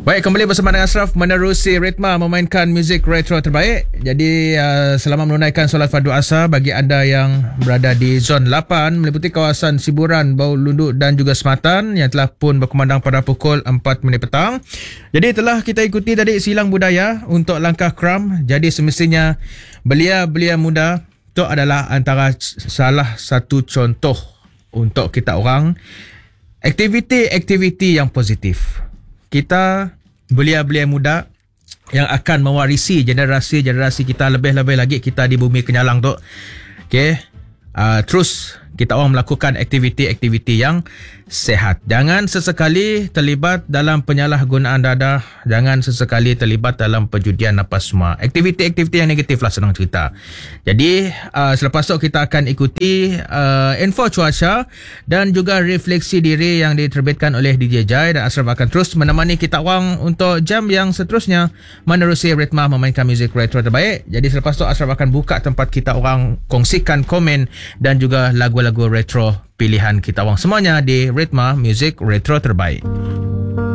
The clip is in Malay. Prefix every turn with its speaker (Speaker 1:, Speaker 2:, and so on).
Speaker 1: Baik, kembali bersama dengan Ashraf menerusi ritma memainkan muzik retro terbaik. Jadi selamat menunaikan solat fardu asar bagi anda yang berada di zon 8 meliputi kawasan Siburan, Bau Lunduk dan juga Sematan yang telah pun berkumandang pada pukul 4 minit petang. Jadi telah kita ikuti tadi silang budaya untuk langkah kram. Jadi semestinya belia-belia muda itu adalah antara salah satu contoh untuk kita orang aktiviti-aktiviti yang positif. Kita belia-belia muda yang akan mewarisi generasi-generasi kita, lebih-lebih lagi kita di bumi Kenyalang tu. Okay. Terus kita orang melakukan aktiviti-aktiviti yang sehat. Jangan sesekali terlibat dalam penyalahgunaan dadah. Jangan sesekali terlibat dalam perjudian apa semua. Aktiviti-aktiviti yang negatif lah, senang cerita. Jadi selepas tu kita akan ikuti info cuaca dan juga refleksi diri yang diterbitkan oleh DJ Jai, dan Ashraf akan terus menemani kita orang untuk jam yang seterusnya menerusi ritma memainkan muzik retro terbaik. Jadi selepas tu Ashraf akan buka tempat kita orang kongsikan komen dan juga lagu-lagu retro pilihan kita orang semuanya di ritma muzik retro terbaik.